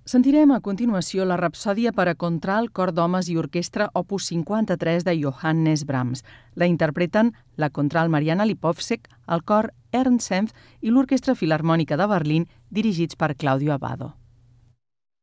Sentirem a continuació la rapsòdia per a contralt, cor d'homes i orquestra opus 53 de Johannes Brahms. La interpreten la contralt Mariana Lipovsek, el cor Ernst Senf i l'Orquestra Filharmònica de Berlín, dirigits per Claudio Abbado.